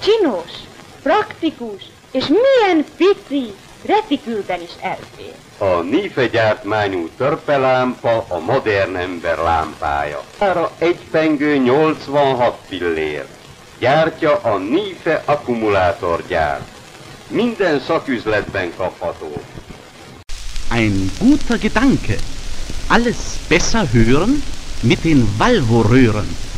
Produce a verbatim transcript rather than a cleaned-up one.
csinos, praktikus, és milyen pici, retikülben is elfér. A Nife gyártmányú törpelámpa a modern ember lámpája. Ára egy pengő nyolcvanhat pillér. Gyártja a Nife akkumulátorgyár. Minden szaküzletben kapható. Ein guter Gedanke. Alles besser hören mit den Valvoröhren.